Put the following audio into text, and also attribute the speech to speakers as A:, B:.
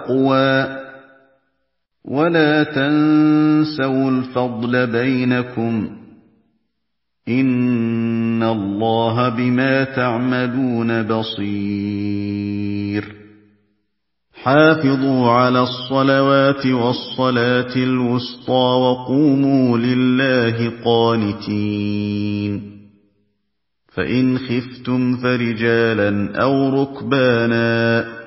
A: التَّقْوَىٰ وَلَا تَنسَوُا الْفَضْلَ بَيْنَكُمْ ۚ إِنَّ اللَّهَ بِمَا تَعْمَلُونَ بَصِيرٌ حافظوا على الصلوات والصلاة الوسطى وقوموا لله قانتين فإن خفتم فرجالا أو ركبانا